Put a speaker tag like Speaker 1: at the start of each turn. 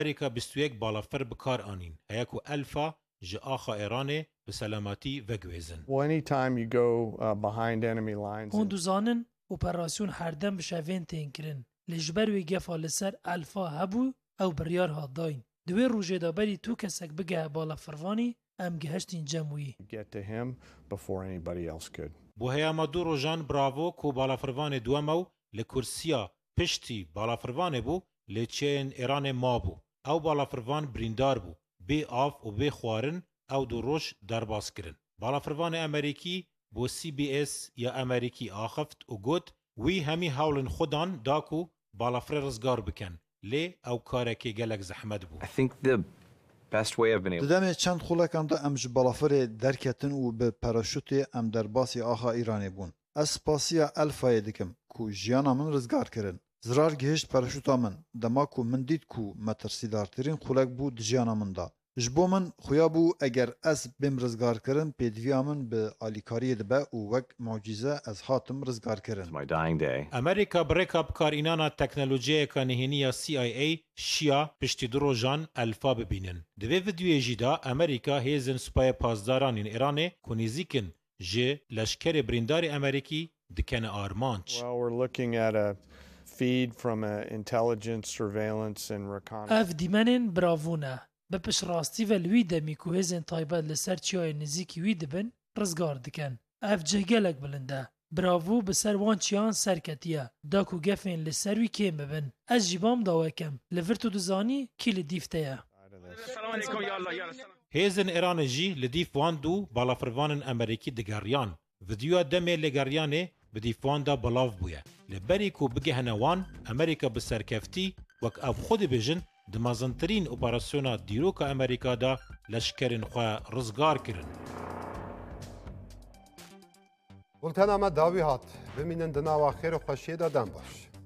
Speaker 1: امریکا 21 بالافر بکار آنین هیکو الفا جه آخا ایرانه به سلامتی و گویزن.
Speaker 2: Well, anytime you go behind enemy lines.
Speaker 3: هون دوزانن اپراسیون هردم بشوین تین کرن. لجبر وی گفا لسر الفا هبو او بریار هاد داین. دوی روژه دابری تو کسک بگه بالا فروانی ام گهشتین جمعی.
Speaker 2: Get to him before anybody else could.
Speaker 1: بو هیاما دو روژان براوو کو بالافروان دوامو لکرسیا پشتی بالافروان بو لچین ایران ما بو. او بالافروان بریندار بو. بی آف و بی خوارن او دو روش درباس کرن. بالافروان امریکی بو CBS یا امریکی آخفت و گوت وی همی هاولن خودان داکو بالافر رزگار بکن. لی او کارکی گلک زحمت بو.
Speaker 4: I think the best way I've been able
Speaker 5: ددم چند خولکان دا ام جبالافر درکتن و به پاراشوت ام در باسی آخا ایرانی بون. اسپاسیا الفای دکم کو جیانا من رزگار کرن. زرار گهشت پاراشوتا من دما کو من دید کو مترسیدارترین خولک بود جیانا من دا. جبو من خویا بو اگر از بیم رزگار کرن پیدویا من به آلیکاری دبه و وک معجزه از هاتم رزگار کرن.
Speaker 4: my dying day.
Speaker 1: امریکا بریکا بکار اینانا تکنولوژی کانهینیا CIA شیا پشتی درو جان الفا ببینن. دوی ویدیوی جیدا امریکا هیزن سپای پازداران این ایرانه کنیزیکن جه لشکر بریندار امریکی دکن آرمانچ.
Speaker 2: Well, we're looking at a feed from intelligence, surveillance and reconnaissance.
Speaker 3: اف دیمنین براوونه. بپش راستی و لوی دمی که هزین تایبت لسر چیای نزیکی وی دبن رزگار دکن. اف جهگلک بلنده. براوو بسر وان چیان سرکتیه. داکو گفین لسر وی کم ببن. از جیبام داوکم. لورتو دزانی کی لدیفته.
Speaker 1: هیزن ایران جی لدیف وان دو بالافروان امریکی دگریان. ویدیو دمی لگریانه بدیف وان دا بلاف بویه. لبری کو بگه هنوان امریکا بسرکفتی وک اف خود بجن دمازنترین اپراسیونا دیروکا امریکا دا لشکرین خواه رزگار کرن.
Speaker 6: بولتن اما داوی هات بمینن دناو خیر و خوشی دادن باش.